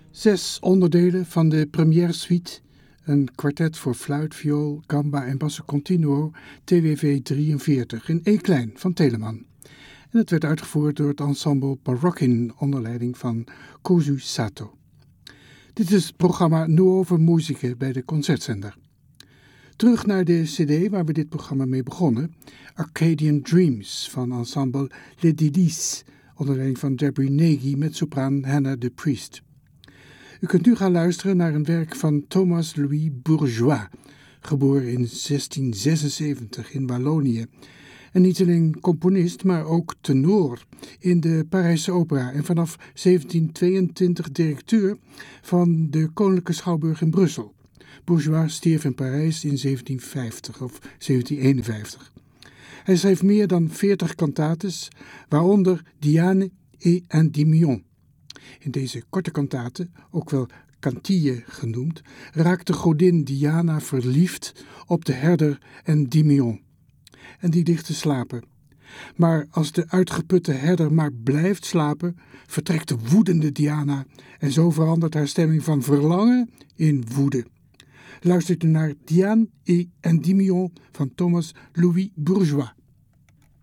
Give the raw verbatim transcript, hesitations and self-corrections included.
Zes onderdelen van de première suite, een kwartet voor fluit, viool, gamba en basso continuo, T W V drieënveertig, in E-klein van Telemann. En het werd uitgevoerd door het ensemble Barockin onder leiding van Kozu Sato. Dit is het programma Nuove Musiche bij de Concertzender. Terug naar de cd waar we dit programma mee begonnen, Arcadian Dreams van ensemble Les Didis, onder leiding van Deborah Nagy met sopraan Hannah de Priest. U kunt nu gaan luisteren naar een werk van Thomas Louis Bourgeois, geboren in zestien zesenzeventig in Wallonië. En niet alleen componist, maar ook tenor in de Parijse opera en vanaf zeventien tweeëntwintig directeur van de Koninklijke Schouwburg in Brussel. Bourgeois stierf in Parijs in zeventien vijftig of zeventien eenenvijftig. Hij schreef meer dan veertig cantates, waaronder Diane et Endymion. In deze korte cantate, ook wel cantille genoemd, raakt de godin Diana verliefd op de herder Endymion. En die ligt te slapen. Maar als de uitgeputte herder maar blijft slapen, vertrekt de woedende Diana en zo verandert haar stemming van verlangen in woede. Luistert u naar Diane et Endymion van Thomas Louis Bourgeois.